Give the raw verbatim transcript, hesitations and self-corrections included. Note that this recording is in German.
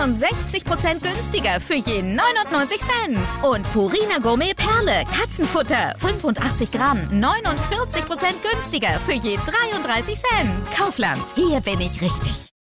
einundsechzig Prozent günstiger für je neunundneunzig Cent. Und Purina Gourmet Perle Katzenfutter fünfundachtzig Gramm, neunundvierzig Prozent günstiger für je dreiunddreißig Cent. Kaufland, hier bin ich richtig.